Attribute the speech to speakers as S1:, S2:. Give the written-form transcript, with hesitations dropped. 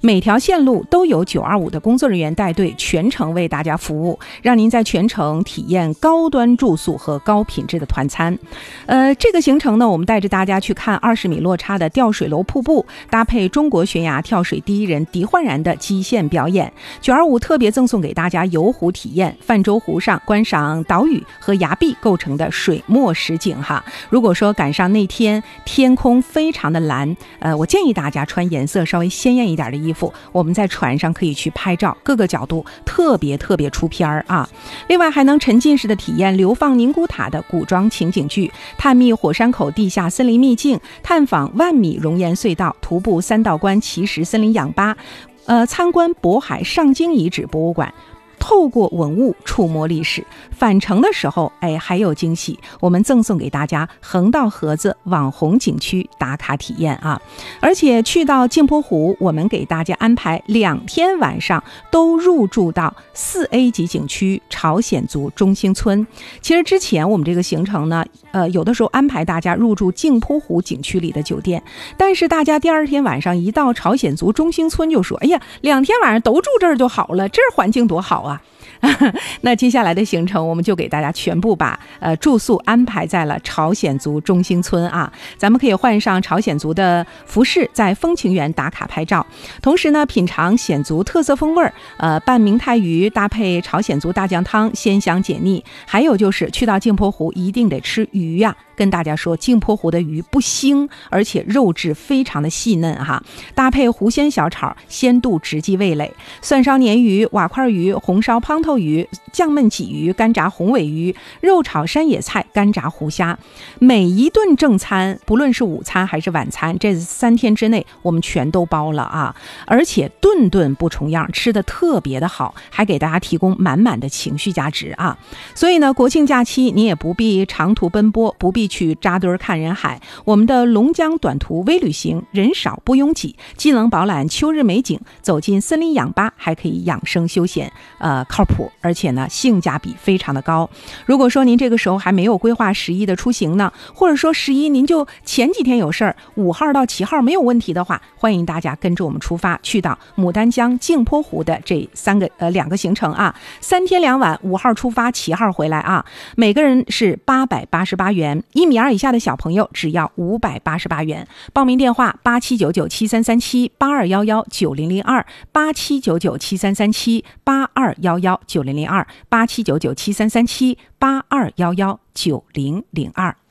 S1: 每条线路都有925的工作人员带队，全程为大家服务，让您在全程体验高端住宿和高品质的团餐。这个行程呢，我们带着大家去看20米落差的吊水楼瀑布，搭配中国悬崖跳水第一人狄焕然的极限表演。925特别赠送给大家游湖体验，泛舟湖上观赏岛屿和崖壁构成的水墨实景哈。如果说赶上那天天空非常的蓝，我建议大家穿颜色稍微鲜艳一点的衣服，我们在船上可以去拍照，各个角度特别出片啊。另外还能沉浸式的体验流放宁古塔的古装情景剧，探秘火山口地下森林秘境，探访万米熔岩隧道，徒步3道关奇石森林氧吧，参观渤海上京遗址博物馆，透过文物触摸历史。返程的时候还有惊喜，我们赠送给大家横道河子网红景区打卡体验啊！而且去到镜泊湖，我们给大家安排2天晚上都入住到4A 级景区朝鲜族中兴村。其实之前我们这个行程呢，有的时候安排大家入住镜泊湖景区里的酒店，但是大家第2天晚上一到朝鲜族中兴村就说，哎呀，2天晚上都住这儿就好了，这儿环境多好啊！那接下来的行程我们就给大家全部把住宿安排在了朝鲜族中兴村啊。咱们可以换上朝鲜族的服饰，在风情园打卡拍照，同时呢品尝鲜族特色风味拌明太鱼搭配朝鲜族大酱汤，鲜香解腻。还有就是去到镜泊湖一定得吃鱼呀，跟大家说镜泊湖的鱼不腥，而且肉质非常的细嫩哈，搭配湖鲜小炒，鲜度直击味蕾，蒜烧鲶鱼、瓦块鱼、红烧胖头鱼、酱焖鲫鱼、干炸红尾鱼、肉炒山野菜、干炸湖虾。每一顿正餐，不论是午餐还是晚餐，这3天之内我们全都包了啊！而且顿顿不重样，吃的特别的好，还给大家提供满满的情绪价值啊！所以呢，国庆假期你也不必长途奔波，不必去扎堆看人海，我们的龙江短途微旅行，人少不拥挤，既能饱览秋日美景，走进森林氧吧，还可以养生休闲，靠谱，而且呢性价比非常的高。如果说您这个时候还没有规划11的出行呢，或者说11您就前几天有事儿，5号到7号没有问题的话，欢迎大家跟着我们出发，去到牡丹江镜泊湖的这2个行程啊，3天2晚，5号出发，7号回来啊，每个人是888元，1.2米以下的小朋友只要588元。报名电话8799733782119002 8799733782119002 8799733782119002。